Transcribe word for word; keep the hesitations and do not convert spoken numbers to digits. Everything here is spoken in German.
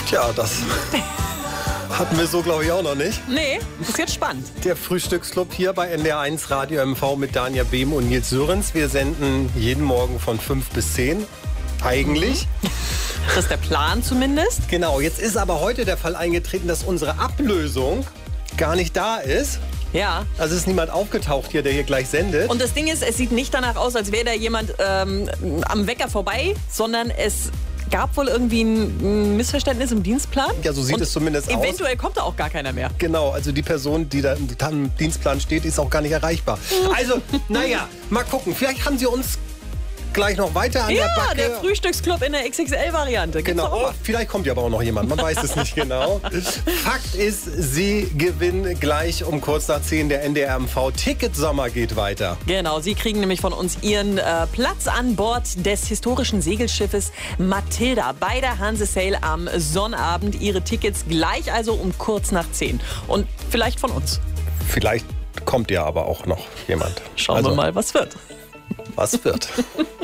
Tja, das hatten wir so, glaube ich, auch noch nicht. Nee, das ist jetzt spannend. Der Frühstücksclub hier bei N D R eins Radio M V mit Danja Behm und Nils Sörens. Wir senden jeden Morgen von fünf bis zehn. Eigentlich. Das ist der Plan zumindest. Genau, jetzt ist aber heute der Fall eingetreten, dass unsere Ablösung gar nicht da ist. Ja. Also ist niemand aufgetaucht hier, der hier gleich sendet. Und das Ding ist, es sieht nicht danach aus, als wäre da jemand ähm, am Wecker vorbei, sondern es gab wohl irgendwie ein Missverständnis im Dienstplan. Ja, so sieht Und es zumindest aus. Eventuell kommt da auch gar keiner mehr. Genau, also die Person, die da im Dienstplan steht, ist auch gar nicht erreichbar. Also, naja, mal gucken. Vielleicht haben sie uns gleich noch weiter an ja, der Backe. Der Frühstücksclub in der X X L-Variante. Genau, oh, vielleicht kommt ja aber auch noch jemand, man weiß es nicht genau. Fakt ist, Sie gewinnen gleich um kurz nach zehn. Der N D R M V Ticketsommer geht weiter. Genau, Sie kriegen nämlich von uns Ihren äh, Platz an Bord des historischen Segelschiffes Matilda bei der Hanse Sail am Sonnabend. Ihre Tickets gleich also um kurz nach zehn. Und vielleicht von uns. Vielleicht kommt ja aber auch noch jemand. Schauen also, wir mal, was wird. Was wird.